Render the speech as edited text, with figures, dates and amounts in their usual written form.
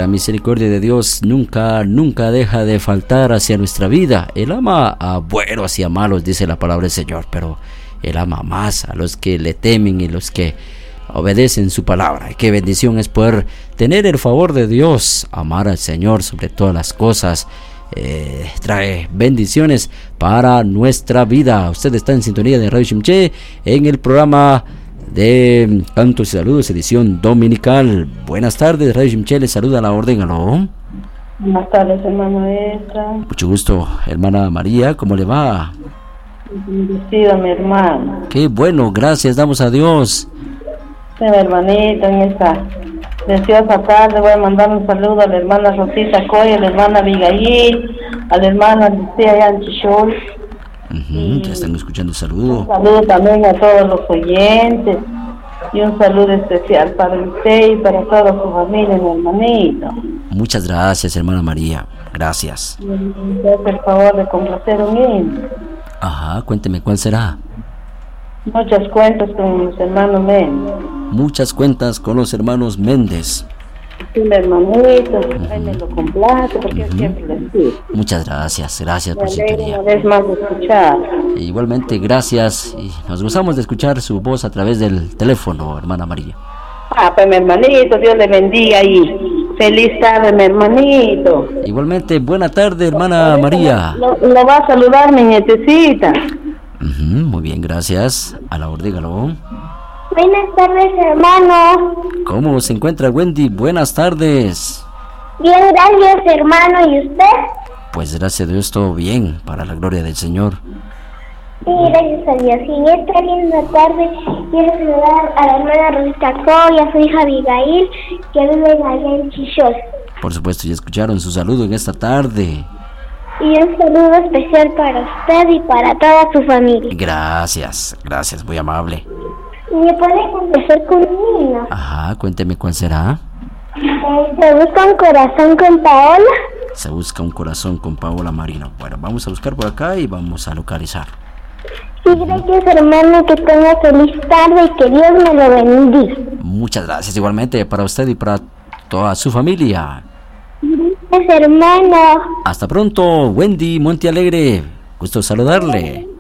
la misericordia de Dios nunca deja de faltar hacia nuestra vida. Él ama a buenos y a malos, dice la palabra del Señor, pero Él ama más a los que le temen y los que obedecen su palabra. Qué bendición es poder tener el favor de Dios, amar al Señor sobre todas las cosas. Trae bendiciones para nuestra vida. Usted está en sintonía de Radio Shimché en el programa de Cantos y Saludos, edición dominical. Buenas tardes, Radio Shimché, le saluda la orden. ¿Aló? Buenas tardes, hermano Extra. Mucho gusto, hermana María, ¿cómo le va? Bendecido, mi hermano. Qué bueno, gracias, damos a Dios. Sí, mi hermanito, en esta preciosa tarde voy a mandar un saludo a la hermana Rosita Coy, a la hermana Abigail, a la hermana Lucía Yanchichol. Ya están escuchando un saludo. Un saludo también a todos los oyentes y un saludo especial para usted y para toda su familia, mi hermanito. Muchas gracias, hermana María, gracias. Me hace el favor de complacer un himno. Ajá, cuénteme, ¿cuál será? Muchas cuentas con los hermanos Méndez. Muchas cuentas con los hermanos Méndez. Sí, mi hermanito, ahí me lo complace porque siempre le digo. Muchas gracias por su sintonía. Una vez más de escuchar. Igualmente, gracias. Y nos gustamos de escuchar su voz a través del teléfono, hermana María. Pues mi hermanito, Dios le bendiga y feliz tarde, mi hermanito. Igualmente, buena tarde, hermana María. Lo va a saludar mi nietecita. Muy bien, gracias. A la orden, aló. Buenas tardes, hermano. ¿Cómo se encuentra, Wendy? Buenas tardes. Bien, gracias, hermano. ¿Y usted? Pues gracias a Dios, todo bien, para la gloria del Señor. Sí, gracias a Dios. Y en esta linda tarde quiero saludar a la hermana Rosita Coy, a su hija Abigail, que viven allá en Chichos. Por supuesto, ya escucharon su saludo en esta tarde. Y un saludo especial para usted y para toda su familia. Gracias, muy amable. ¿Me puede conversar con un niño? Ajá, cuénteme cuál será. ¿Se busca un corazón con Paola? Se busca un corazón con Paola Marino. Bueno, vamos a buscar por acá y vamos a localizar. Sí, gracias, hermano, que tenga feliz tarde y que Dios me lo bendiga. Muchas gracias, igualmente para usted y para toda su familia. Gracias, hermano. Hasta pronto, Wendy Montealegre. Gusto saludarle.